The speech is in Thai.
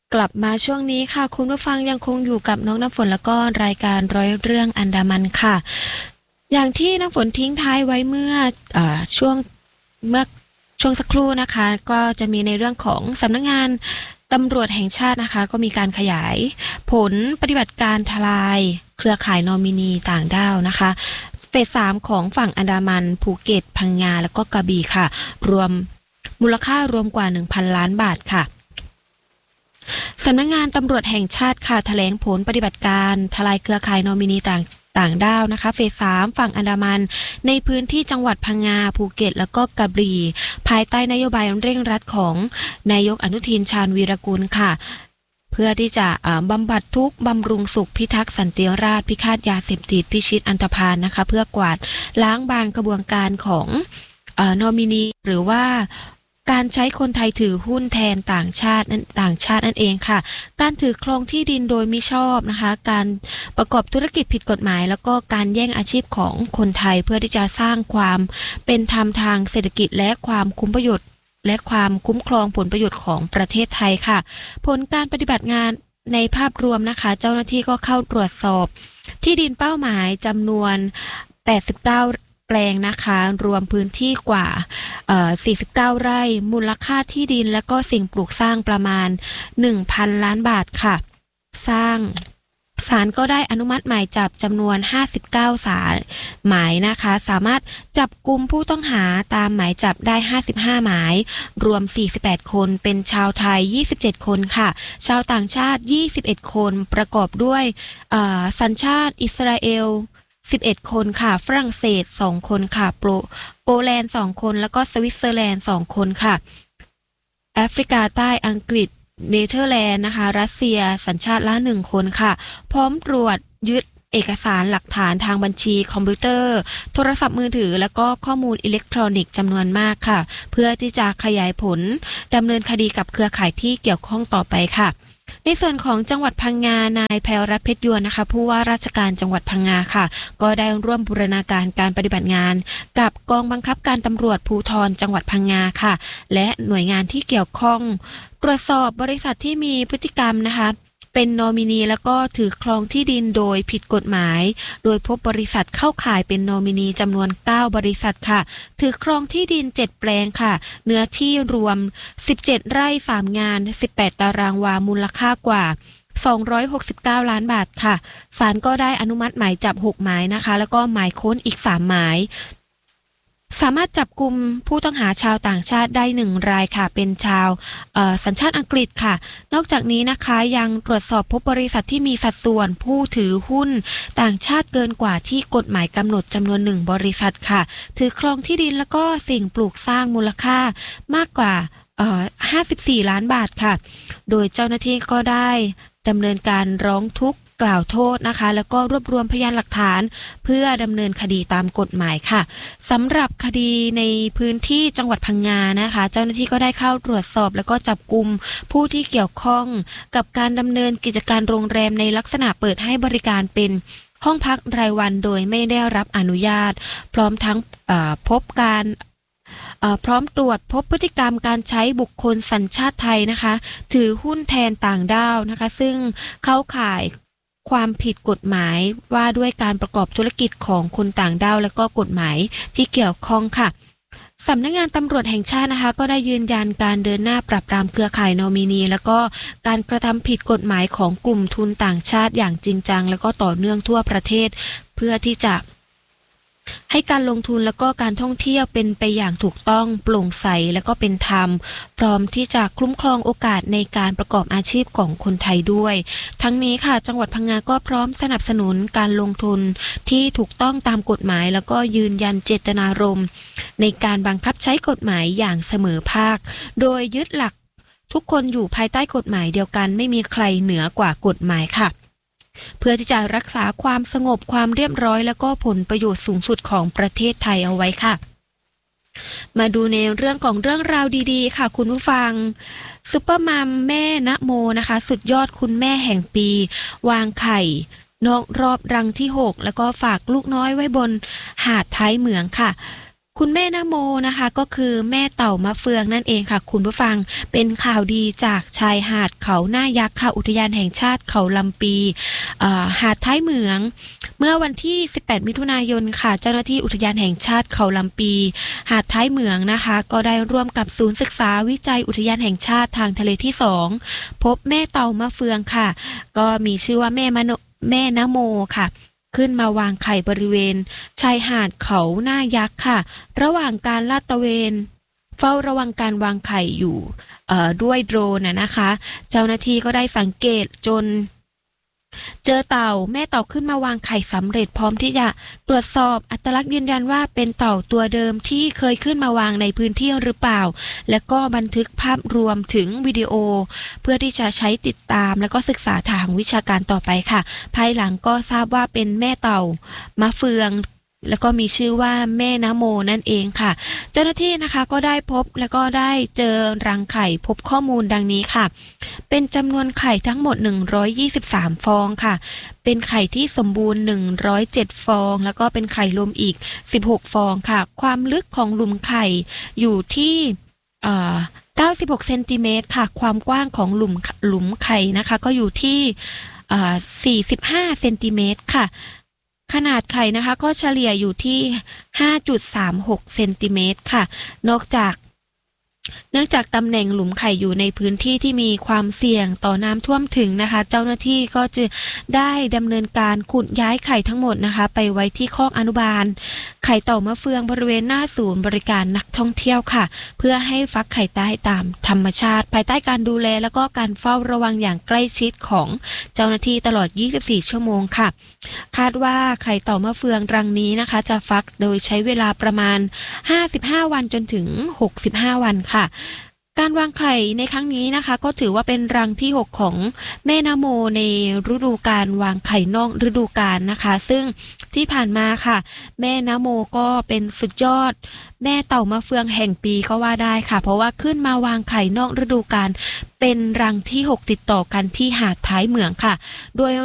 กลับมาช่วงนี้ค่ะคุณผู้ฟังยังคงอยู่กับน้องน้ำฝนแล้วก็รายการร้อยเรื่องอันดามันค่ะอย่างที่น้ำฝนทิ้งท้ายไว้เมื่อช่วงเมื่อช่วงสักครู่นะคะก็จะมีในเรื่องของสำนักงานตำรวจแห่งชาตินะคะก็มีการขยายผลปฏิบัติการทลายเครือข่ายนอมินีต่างด้าวนะคะเฟส 3ของฝั่งอันดามันภูเก็ตพังงาแล้วก็กระบี่ค่ะรวมมูลค่ารวมกว่า 1,000 ล้านบาทค่ะสำนักงานตำรวจแห่งชาติค่ะแถลงผลปฏิบัติการทลายเครือข่ายนอมินีต่างด้าวนะคะเฟส 3ฝั่งอันดามันในพื้นที่จังหวัดพังงาภูเก็ตแล้วก็กระบี่ภายใต้นโยบายเร่งรัดของนายกอนุทินชาญวีรกูลค่ะเพื่อที่จะบำบัดทุกข์บำรุงสุขพิทักษ์สันติราษฎร์พิฆาตยาเสพติดพิชิตอันธพาลนะคะเพื่อกวาดล้างบางกระบวนการของนอมินีหรือว่าการใช้คนไทยถือหุ้นแทนต่างชาตินั่นเองค่ะการถือครองที่ดินโดยมิชอบนะคะการประกอบธุรกิจผิดกฎหมายแล้วก็การแย่งอาชีพของคนไทยเพื่อที่จะสร้างความเป็นธรรมทางเศรษฐกิจและความคุ้มประโยชน์และความคุ้มครองผลประโยชน์ของประเทศไทยค่ะผลการปฏิบัติงานในภาพรวมนะคะเจ้าหน้าที่ก็เข้าตรวจสอบที่ดินเป้าหมายจำนวน89แปลงนะคะรวมพื้นที่กว่า49ไร่มูลค่าที่ดินและก็สิ่งปลูกสร้างประมาณ 1,000 ล้านบาทค่ะศาลก็ได้อนุมัติหมายจับจำนวน59หมายนะคะสามารถจับกุมผู้ต้องหาตามหมายจับได้55หมายรวม48คนเป็นชาวไทย27คนค่ะชาวต่างชาติ21คนประกอบด้วยสัญชาติอิสราเอล11คนค่ะฝรั่งเศส2คนค่ะโปแลนด์2คนแล้วก็สวิตเซอร์แลนด์2คนค่ะแอฟริกาใต้อังกฤษเนเธอร์แลนด์นะคะรัสเซียสัญชาติละ1คนค่ะพร้อมตรวจยึดเอกสารหลักฐานทางบัญชีคอมพิวเตอร์โทรศัพท์มือถือแล้วก็ข้อมูลอิเล็กทรอนิกส์จำนวนมากค่ะเพื่อที่จะขยายผลดำเนินคดีกับเครือข่ายที่เกี่ยวข้องต่อไปค่ะในส่วนของจังหวัดพังงานายแพรรัตน์เพชรยวนนะคะผู้ว่าราชการจังหวัดพังงาค่ะก็ได้ร่วมบูรณาการการปฏิบัติงานกับกองบังคับการตำรวจภูธรจังหวัดพังงาค่ะและหน่วยงานที่เกี่ยวข้องตรวจสอบบริษัทที่มีพฤติกรรมนะคะเป็นนอมินีแล้วก็ถือครองที่ดินโดยผิดกฎหมายโดยพบบริษัทเข้าข่ายเป็นนอมินีจำนวน9บริษัทค่ะถือครองที่ดิน7แปลงค่ะเนื้อที่รวม17ไร่3งาน18ตารางวามูลค่ากว่า269ล้านบาทค่ะศาลก็ได้อนุมัติหมายจับ6หมายนะคะแล้วก็หมายค้นอีก3หมายสามารถจับกุมผู้ต้องหาชาวต่างชาติได้1รายค่ะเป็นชาวสัญชาติอังกฤษค่ะนอกจากนี้นะคะยังตรวจสอบพบบริษัทที่มีสัดส่วนผู้ถือหุ้นต่างชาติเกินกว่าที่กฎหมายกำหนดจำนวน1บริษัทค่ะถือครองที่ดินแล้วก็สิ่งปลูกสร้างมูลค่ามากกว่า54ล้านบาทค่ะโดยเจ้าหน้าที่ก็ได้ดำเนินการร้องทุกข์กล่าวโทษนะคะแล้วก็รวบรวมพยานหลักฐานเพื่อดำเนินคดีตามกฎหมายค่ะสำหรับคดีในพื้นที่จังหวัดพังงานะคะเจ้าหน้าที่ก็ได้เข้าตรวจสอบแล้วก็จับกุมผู้ที่เกี่ยวข้องกับการดำเนินกิจการโรงแรมในลักษณะเปิดให้บริการเป็นห้องพักรายวันโดยไม่ได้รับอนุญาตพร้อมทั้งพร้อมตรวจพบพฤติกรรมการใช้บุคคลสัญชาติไทยนะคะถือหุ้นแทนต่างด้าวนะคะซึ่งเข้าข่ายความผิดกฎหมายว่าด้วยการประกอบธุรกิจของคนต่างด้าวและก็กฎหมายที่เกี่ยวข้องค่ะสำนักงานตำรวจแห่งชาตินะคะก็ได้ยืนยันการเดินหน้าปราบปรามเครือข่ายนอมินีแล้วก็การกระทำผิดกฎหมายของกลุ่มทุนต่างชาติอย่างจริงจังแล้วก็ต่อเนื่องทั่วประเทศเพื่อที่จะให้การลงทุนแล้วก็การท่องเที่ยวเป็นไปอย่างถูกต้องโปร่งใสและก็เป็นธรรมพร้อมที่จะคุ้มครองโอกาสในการประกอบอาชีพของคนไทยด้วยทั้งนี้ค่ะจังหวัดพังงาก็พร้อมสนับสนุนการลงทุนที่ถูกต้องตามกฎหมายแล้วก็ยืนยันเจตนารมณ์ในการบังคับใช้กฎหมายอย่างเสมอภาคโดยยึดหลักทุกคนอยู่ภายใต้กฎหมายเดียวกันไม่มีใครเหนือกว่ากฎหมายค่ะเพื่อที่จะรักษาความสงบความเรียบร้อยแล้วก็ผลประโยชน์สูงสุดของประเทศไทยเอาไว้ค่ะมาดูในเรื่องของเรื่องราวดีๆค่ะคุณผู้ฟังซุปเปอร์มัมแม่ณโมนะคะสุดยอดคุณแม่แห่งปีวางไข่นอกรอบรังที่6แล้วก็ฝากลูกน้อยไว้บนหาดท้ายเหมืองค่ะคุณแม่นโมนะคะก็คือแม่เต่ามะเฟืองนั่นเองค่ะคุณผู้ฟังเป็นข่าวดีจากชายหาดเขาหน้ายักษ์ค่ะอุทยานแห่งชาติเขาลำปีหาดท้ายเหมืองเมื่อวันที่18มิถุนายนค่ะเจ้าหน้าที่อุทยานแห่งชาติเขาลำปีหาดท้ายเหมืองนะคะก็ได้ร่วมกับศูนย์ศึกษาวิจัยอุทยานแห่งชาติทางทะเลที่2พบแม่เต่ามะเฟืองค่ะก็มีชื่อว่าแม่นโมค่ะขึ้นมาวางไข่บริเวณชายหาดเขาหน้ายักษ์ค่ะระหว่างการลาดตระเวนเฝ้าระวังการวางไข่อยู่ด้วยโดรนนะคะเจ้าหน้าที่ก็ได้สังเกตจนเจอเต่าแม่เต่าขึ้นมาวางไข่สำเร็จพร้อมที่จะตรวจสอบอัตลักษณ์ยืนยันว่าเป็นเต่าตัวเดิมที่เคยขึ้นมาวางในพื้นที่หรือเปล่าและก็บันทึกภาพรวมถึงวิดีโอเพื่อที่จะใช้ติดตามและก็ศึกษาทางวิชาการต่อไปค่ะภายหลังก็ทราบว่าเป็นแม่เต่ามะเฟืองแล้วก็มีชื่อว่าแม่นโมนั่นเองค่ะเจ้าหน้าที่นะคะก็ได้พบแล้วก็ได้เจอรังไข่พบข้อมูลดังนี้ค่ะเป็นจำนวนไข่ทั้งหมด123ฟองค่ะเป็นไข่ที่สมบูรณ์107ฟองแล้วก็เป็นไข่รวมอีก16ฟองค่ะความลึกของหลุมไข่อยู่ที่96เซนติเมตรค่ะความกว้างของหลุมไข่นะคะก็อยู่ที่45เซนติเมตรค่ะขนาดไข่นะคะก็เฉลี่ยอยู่ที่5.36เซนติเมตรค่ะเนื่องจากตำแหน่งหลุมไข่อยู่ในพื้นที่ที่มีความเสี่ยงต่อน้ำท่วมถึงนะคะเจ้าหน้าที่ก็จะได้ดำเนินการขุดย้ายไข่ทั้งหมดนะคะไปไว้ที่คอกอนุบาลไข่เต่ามะเฟืองบริเวณหน้าศูนย์บริการนักท่องเที่ยวค่ะเพื่อให้ฟักไข่ใต้ตามธรรมชาติภายใต้การดูแลแล้วก็การเฝ้าระวังอย่างใกล้ชิดของเจ้าหน้าที่ตลอด24ชั่วโมงค่ะคาดว่าไข่เต่ามะเฟืองรังนี้นะคะจะฟักโดยใช้เวลาประมาณ55วันจนถึง65วันค่ะการวางไข่ในครั้งนี้นะคะก็ถือว่าเป็นรังที่6ของแม่นโมในฤดูการวางไข่นอกฤดูกาลนะคะซึ่งที่ผ่านมาค่ะแม่นโมก็เป็นสุดยอดแม่เต่ามะเฟืองแห่งปีก็ว่าได้ค่ะเพราะว่าขึ้นมาวางไข่นอกฤดูกาลเป็นรังที่6ติดต่อกันที่หาดท้ายเหมืองค่ะโดย